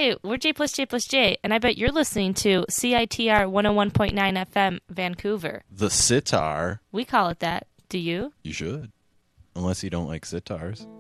Hey, we're J plus J plus J, and I bet you're listening to CITR 101.9 FM, Vancouver. The sitar. We call it that. Do you? You should. Unless you don't like sitars.